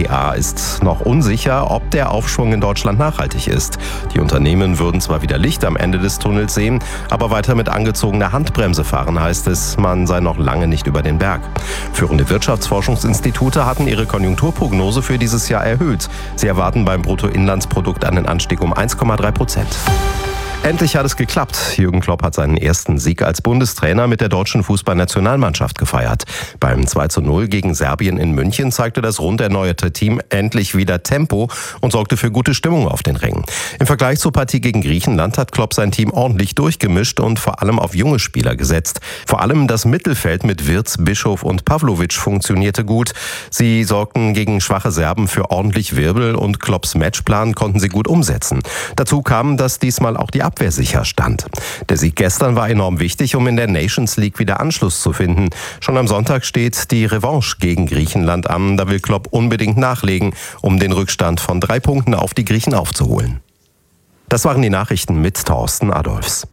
dpa ist noch unsicher, ob der Aufschwung in Deutschland nachhaltig ist. Die Unternehmen würden zwar wieder Licht am Ende des Tunnels sehen, aber weiter mit angezogener Handbremse fahren, heißt es, man sei noch lange nicht über den Berg. Führende Wirtschaftsforschungsinstitute hatten ihre Konjunkturprognose für dieses Jahr erhöht. Sie erwarten beim Bruttoinlandsprodukt einen Anstieg um 1,3%. Endlich hat es geklappt. Jürgen Klopp hat seinen ersten Sieg als Bundestrainer mit der deutschen Fußballnationalmannschaft gefeiert. Beim 2:0 gegen Serbien in München zeigte das rund erneuerte Team endlich wieder Tempo und sorgte für gute Stimmung auf den Rängen. Im Vergleich zur Partie gegen Griechenland hat Klopp sein Team ordentlich durchgemischt und vor allem auf junge Spieler gesetzt. Vor allem das Mittelfeld mit Wirtz, Bischof und Pavlovic funktionierte gut. Sie sorgten gegen schwache Serben für ordentlich Wirbel und Klopps Matchplan konnten sie gut umsetzen. Dazu kam, dass diesmal auch die Abwehr sicher stand. Der Sieg gestern war enorm wichtig, um in der Nations League wieder Anschluss zu finden. Schon am Sonntag steht die Revanche gegen Griechenland an. Da will Klopp unbedingt nachlegen, um den Rückstand von 3 Punkten auf die Griechen aufzuholen. Das waren die Nachrichten mit Thorsten Adolfs.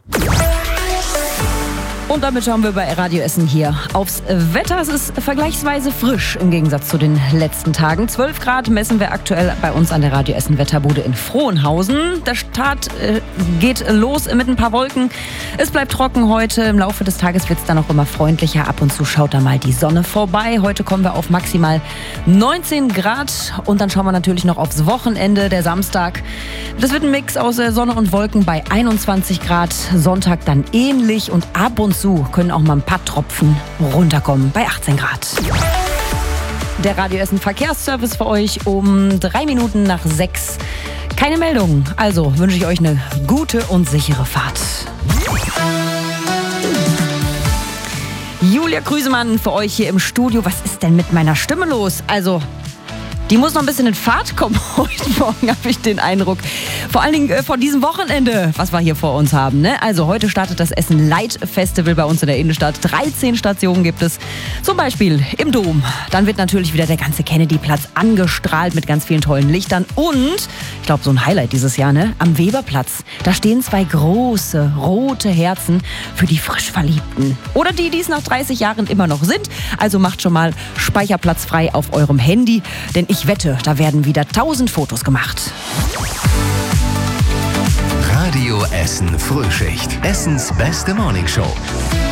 Und damit schauen wir bei Radio Essen hier aufs Wetter. Es ist vergleichsweise frisch im Gegensatz zu den letzten Tagen. 12 Grad messen wir aktuell bei uns an der Radio Essen Wetterbude in Frohnhausen. Der Start geht los mit ein paar Wolken. Es bleibt trocken heute. Im Laufe des Tages wird es dann auch immer freundlicher. Ab und zu schaut da mal die Sonne vorbei. Heute kommen wir auf maximal 19 Grad. Und dann schauen wir natürlich noch aufs Wochenende, der Samstag. Das wird ein Mix aus Sonne und Wolken bei 21 Grad. Sonntag dann ähnlich und ab und zu können auch mal ein paar Tropfen runterkommen bei 18 Grad. Der Radio Essen Verkehrsservice für euch um 3 Minuten nach 6. Keine Meldungen, also wünsche ich euch eine gute und sichere Fahrt. Julia Krüsemann für euch hier im Studio. Was ist denn mit meiner Stimme los? Also, die muss noch ein bisschen in Fahrt kommen heute Morgen, habe ich den Eindruck. Vor allen Dingen von diesem Wochenende, was wir hier vor uns haben. Ne? Also heute startet das Essen Light Festival bei uns in der Innenstadt. 13 Stationen gibt es, zum Beispiel im Dom. Dann wird natürlich wieder der ganze Kennedy-Platz angestrahlt mit ganz vielen tollen Lichtern. Und, ich glaube, so ein Highlight dieses Jahr, ne? Am Weberplatz. Da stehen 2 große, rote Herzen für die frisch Verliebten. Oder die es nach 30 Jahren immer noch sind. Also macht schon mal Speicherplatz frei auf eurem Handy. Denn ich wette, da werden wieder 1000 Fotos gemacht. Radio Essen Frühschicht. Essens beste Morningshow.